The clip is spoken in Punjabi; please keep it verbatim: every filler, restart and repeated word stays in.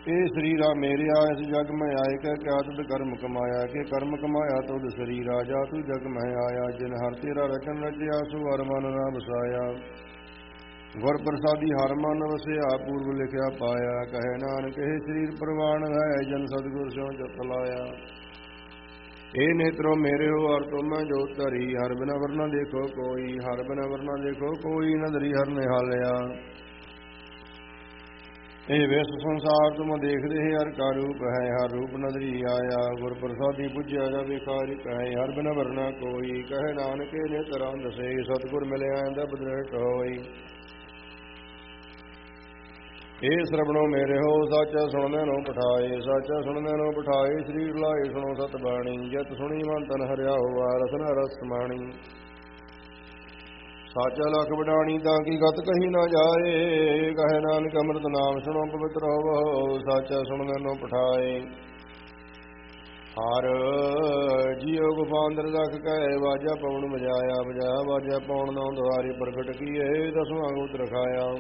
ਇਹ ਸਰੀਰਾ ਮੇਰਿਆ ਇਸ ਜਗ ਮੈਂ ਆਏ ਕਹਿ ਕਿਆ ਤੁਧ ਕਰਮ ਕਮਾਇਆ ਕਿ ਕਰਮ ਕਮਾਇਆ ਤੁਧ ਸਰੀਰਾ ਜਾ ਤੂੰ ਜਗ ਮੈਂ ਆਇਆ ਜਿਨ ਹਰ ਤੇਰਾ ਰਚਨ ਰਚਿਆ ਸੋ ਹਰ ਮਨ ਨਾ ਵਸਾਇਆ ਗੁਰ ਪ੍ਰਸਾਦੀ ਹਰ ਮਨ ਵਸਿਆ ਪੂਰਬ ਲਿਖਿਆ ਪਾਇਆ ਕਹੇ ਨਾਨਕ ਇਹ ਸਰੀਰ ਪ੍ਰਵਾਨ ਹੈ ਜਨ ਸਤਿਗੁਰ ਸਿਉ ਚਤ ਲਾਇਆ ਇਹ ਨੇਤਰੋ ਮੇਰੇ ਹੋ ਹਰ ਤੁਮੈ ਜੋ ਧਰੀ ਹਰ ਬਿਨਾ ਵਰਨਾ ਦੇਖੋ ਕੋਈ ਹਰ ਬਿਨਾ ਵਰਨਾ ਦੇਖੋ ਕੋਈ ਨਦਰੀ ਹਰ ਨਿਹਾਲਿਆ ਇਹ ਵਿਸ ਸੰਸਾਰ ਤੁਮ ਦੇਖਦੇ ਹਰ ਕਾ ਰੂਪ ਹੈ ਹਰ ਰੂਪ ਨਦਰੀ ਆਇਆ ਗੁਰ ਪ੍ਰਸਾਦੀ ਪੁੱਜਿਆ ਜਾ ਵੇਖਾਰੀ ਕਹੇ ਹਰ ਬਿਨ ਵਰਨਾ ਕੋਈ ਕਹੇ ਨਾਨਕੇ ਨੇ ਤਰਾਂ ਦਸੇ ਸਤਿਗੁਰ ਮਿਲਿਆ ਦਬ ਦ੍ਰਿੜ ਹੋਈ ਇਹ ਸਰਵਣੋ ਮੇਰੇ ਹੋ ਸਾਚਾ ਸੁਣਦੇ ਨੋ ਪਠਾਏ ਸਾਚਾ ਸੁਣਦੇ ਨੋ ਪਠਾਏ ਸਰੀਰ ਲਾਏ ਸੁਣੋ ਸਤ ਬਾਣੀ ਜਿਤ ਸੁਣੀ ਮਨ ਤਨ ਹਰਿਆ ਹੋਵਾ ਰਸਨਾ ਰਸ ਸਮਾਣੀ ਸਾਚਾ ਲਖ ਵਡਾਣੀ ਤਾਂ ਕੀ ਗਤ ਕਹੀ ਨਾ ਜਾਏ ਕਹੇ ਨਾਨਕ ਅੰਮ੍ਰਿਤ ਨਾਮ ਸੁਣੋ ਪਵਿੱਤਰ ਹੋਵੋ ਸਾਚਾ ਸੁਣਦੇ ਨੋ ਪਠਾਏ ਹਰ ਜੀਉ ਗੁਫਾਂਦਰ ਰਖ ਕਹੇ ਵਾਜਾ ਪਵਨ ਵਜਾਇਆ ਵਜਾਇਆ ਵਾਜਾ ਪਉਣ ਨੌ ਦੁਆਰੀ ਪ੍ਰਗਟ ਕੀਏ ਦਸਵਾਂ ਗੁਤ ਰਖਾਇਆ